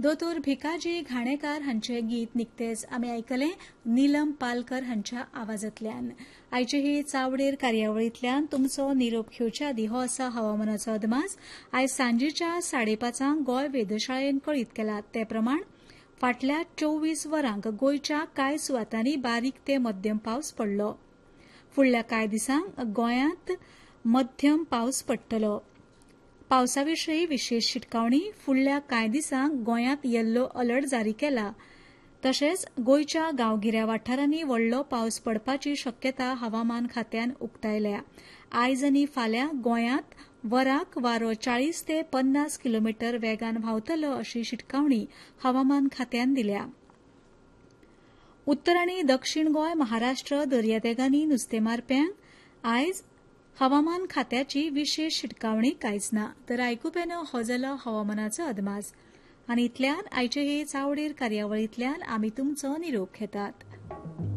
दोतोर भिकाजी घाणेकार हांचे गीत निकतेच आमी आयकले नीलम पालकर हांच्या आवाजांतल्यान. आयचे ही चावडेर कार्यावळींतल्यान तुमचो निरोप घेवचे आदी हो आसा हवामानाचो अदमास. आयज सांजेच्या 5:30 गोंय वेधशाळेन कळीत केला ते प्रमाण फाटल्या 24 वरांक गोंयच्या कांय सुवातांनी बारीक ते मध्यम पावस पडलो. फुडल्या कांय दिसांक गोंयांत मध्यम पावस पडटलो. पावसाविशीं विशेष शिटकावणी. फुडल्या कांय दिसांक गोंयांत येल्लो अलर्ट जारी केला. तशेंच गोंयच्या गांवगिऱ्या वाठारांनी व्हडलो पावस पडपाची शक्यता हवामान खात्यान उक्तायल्या. आयज आनी फाल्यां गोंयांत वराक वारो 40 ते 50 किलोमीटर वेगान व्हांवतलो अशी शिटकावणी हवामान खात्यान दिल्या. उत्तर आनी दक्षिण गोंय, महाराष्ट्र दर्यादेगांनी नुस्तेमारप्यांक आयज हवामान खात्याची विशेष शिटकावणी कांयच ना. तर आयकुप येनो हो जालो हवामानाचो अदमास. आनी इतल्यान आयचे हे चावडेर कार्यावळींतल्यान आमी तुमचो निरोप घेतात.